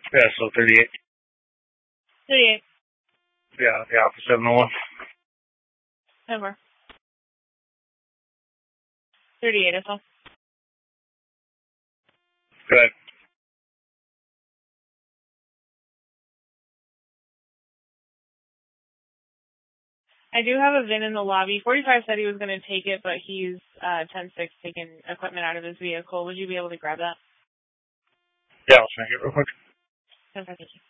Yeah, so 38. 38. Yeah, for 701. Over. 38 as well. Good. I do have a VIN in the lobby. 45 said he was going to take it, but he's 10-6 taking equipment out of his vehicle. Would you be able to grab that? Yeah, I'll check it real quick. Okay, thank you.